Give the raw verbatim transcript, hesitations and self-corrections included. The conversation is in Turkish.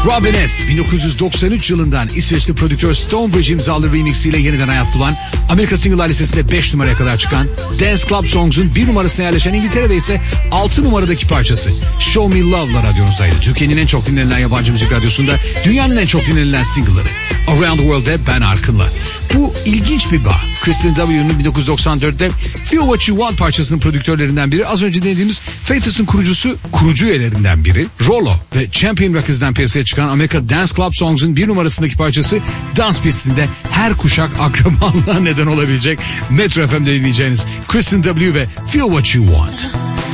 Robin S. bin dokuz yüz doksan üç yılından İsveçli prodüktör Stonebridge imzalı remixiyle yeniden hayat bulan, Amerika Single'lar listesinde beş numaraya kadar çıkan, Dance Club Songs'un bir numarasına yerleşen, İngiltere'de ise altı numaradaki parçası Show Me Love'la radyonuzdaydı. Türkiye'nin en çok dinlenilen yabancı müzik radyosunda dünyanın en çok dinlenilen single'ları. Around the World'de Ben Arkın'la. Bu ilginç bir bağ. Kristen W'nun bin dokuz yüz doksan dörtte Feel What You Want parçasının prodüktörlerinden biri. Az önce dinlediğimiz Faithless'ın kurucusu, kurucu üyelerinden biri. Rollo ve Champion Records'dan piyasaya çıkan Amerika Dance Club Songs'un bir numarasındaki parçası dans pistinde her kuşak akrabalığa neden olabilecek Metro F M'de dinleyeceğiniz Kristen W ve Feel What You Want.